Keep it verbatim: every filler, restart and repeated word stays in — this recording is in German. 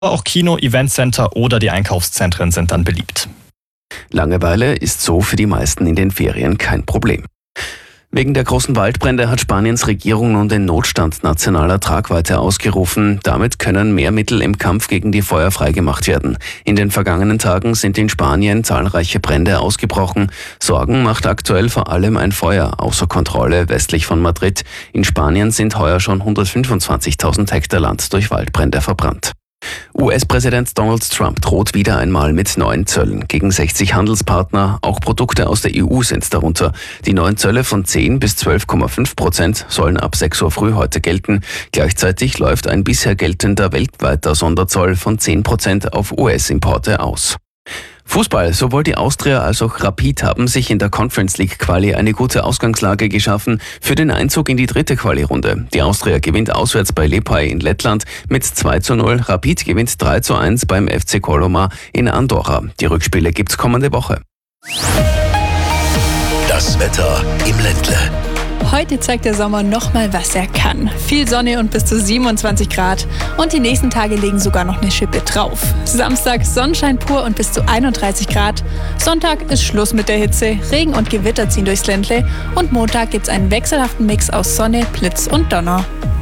Aber auch Kino, Eventcenter oder die Einkaufszentren sind dann beliebt. Langeweile ist so für die meisten in den Ferien kein Problem. Wegen der großen Waldbrände hat Spaniens Regierung nun den Notstand nationaler Tragweite ausgerufen. Damit können mehr Mittel im Kampf gegen die Feuer freigemacht werden. In den vergangenen Tagen sind in Spanien zahlreiche Brände ausgebrochen. Sorgen macht aktuell vor allem ein Feuer außer Kontrolle westlich von Madrid. In Spanien sind heuer schon hundertfünfundzwanzigtausend Hektar Land durch Waldbrände verbrannt. U S-Präsident Donald Trump droht wieder einmal mit neuen Zöllen gegen sechzig Handelspartner. Auch Produkte aus der E U sind darunter. Die neuen Zölle von zehn bis zwölf Komma fünf Prozent sollen ab sechs Uhr früh heute gelten. Gleichzeitig läuft ein bisher geltender weltweiter Sonderzoll von zehn Prozent auf U S-Importe aus. Fußball, sowohl die Austria als auch Rapid haben sich in der Conference League Quali eine gute Ausgangslage geschaffen für den Einzug in die dritte Quali-Runde. Die Austria gewinnt auswärts bei Liepāj in Lettland mit zwei zu null, Rapid gewinnt drei zu eins beim F C Colomar in Andorra. Die Rückspiele gibt's kommende Woche. Das Wetter im Ländle. Heute zeigt der Sommer nochmal, was er kann. Viel Sonne und bis zu siebenundzwanzig Grad. Und die nächsten Tage legen sogar noch eine Schippe drauf. Samstag Sonnenschein pur und bis zu einunddreißig Grad. Sonntag ist Schluss mit der Hitze. Regen und Gewitter ziehen durchs Ländle. Und Montag gibt's einen wechselhaften Mix aus Sonne, Blitz und Donner.